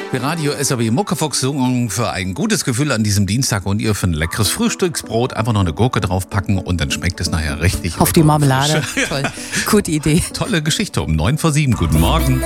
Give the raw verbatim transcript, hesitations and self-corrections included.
Für Radio S A B Muckefuchs für ein gutes Gefühl an diesem Dienstag und ihr für ein leckeres Frühstücksbrot einfach noch eine Gurke draufpacken und dann schmeckt es nachher richtig. Auf die Marmelade. Toll. Gute Idee. Tolle Geschichte um neun vor sieben. Guten Morgen.